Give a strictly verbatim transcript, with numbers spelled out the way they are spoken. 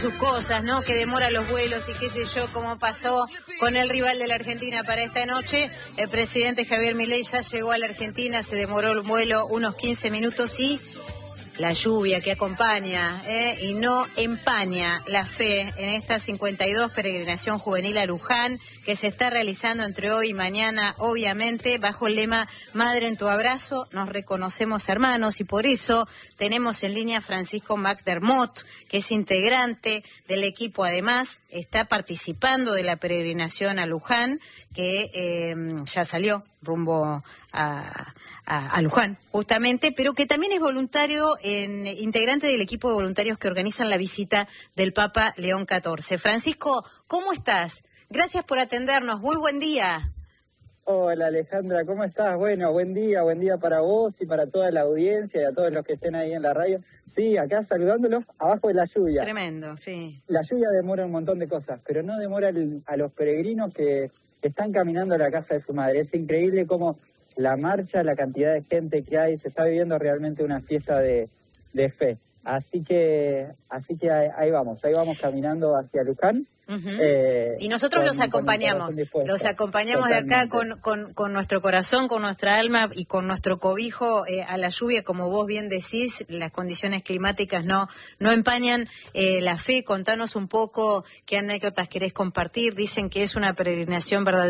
sus cosas, ¿no? Que demora los vuelos y qué sé yo, como pasó con el rival de la Argentina para esta noche. El presidente Javier Milei ya llegó a la Argentina, se demoró el vuelo unos quince minutos y la lluvia que acompaña ¿eh? y no empaña la fe en esta cincuenta y dos peregrinación juvenil a Luján, que se está realizando entre hoy y mañana, obviamente, bajo el lema Madre en tu abrazo, nos reconocemos hermanos, y por eso tenemos en línea a Francisco McDermott, que es integrante del equipo, además, está participando de la peregrinación a Luján, que eh, ya salió rumbo a... A, a Luján, justamente, pero que también es voluntario, en, integrante del equipo de voluntarios que organizan la visita del Papa León catorce. Francisco, ¿cómo estás? Gracias por atendernos, muy buen día. Hola Alejandra, ¿cómo estás? Bueno, buen día, buen día para vos y para toda la audiencia y a todos los que estén ahí en la radio. Sí, acá saludándolos abajo de la lluvia. Tremendo, sí. La lluvia demora un montón de cosas, pero no demora el, a los peregrinos que están caminando a la casa de su madre. Es increíble cómo la marcha, la cantidad de gente que hay, se está viviendo realmente una fiesta de, de fe. Así que así que ahí, ahí vamos, ahí vamos caminando hacia Luján. Uh-huh. eh, y nosotros con, los acompañamos, los acompañamos Totalmente. de acá con, con, con nuestro corazón, con nuestra alma y con nuestro cobijo eh, a la lluvia, como vos bien decís, las condiciones climáticas no, no empañan eh, la fe. Contanos un poco qué anécdotas querés compartir. Dicen que es una peregrinación verdadera.